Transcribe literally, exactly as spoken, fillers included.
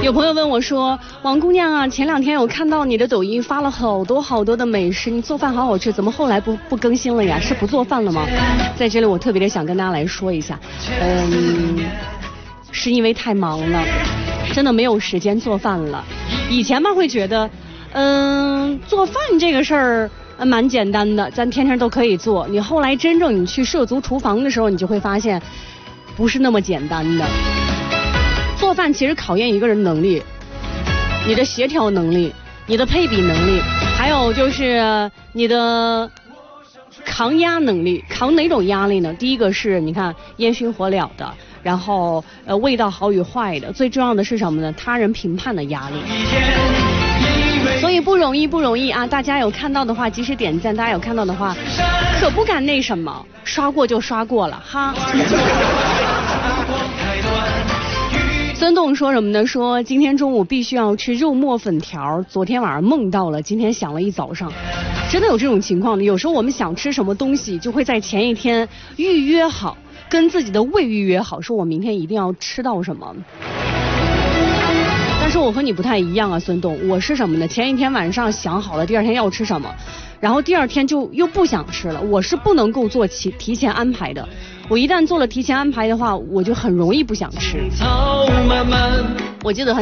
有朋友问我说，王姑娘啊，前两天我看到你的抖音发了好多好多的美食，你做饭好好吃，怎么后来不不更新了呀？是不做饭了吗？在这里我特别的想跟大家来说一下，嗯，是因为太忙了，真的没有时间做饭了。以前吧会觉得，嗯，做饭这个事儿蛮简单的，咱天天都可以做。你后来真正你去涉足厨房的时候，你就会发现，不是那么简单的。做饭其实考验一个人能力，你的协调能力，你的配比能力，还有就是你的抗压能力。扛哪种压力呢？第一个是你看烟熏火燎的，然后呃味道好与坏的，最重要的是什么呢？他人评判的压力。所以不容易不容易啊！大家有看到的话及时点赞，大家有看到的话可不敢那什么，刷过就刷过了哈。孙栋说什么呢？说今天中午必须要吃肉末粉条，昨天晚上梦到了，今天想了一早上。真的有这种情况的，有时候我们想吃什么东西，就会在前一天预约好，跟自己的胃预约好，说我明天一定要吃到什么。但是我和你不太一样啊，孙栋，我是什么呢？前一天晚上想好了第二天要吃什么，然后第二天就又不想吃了。我是不能够做提提前安排的，我一旦做了提前安排的话，我就很容易不想吃。我记得很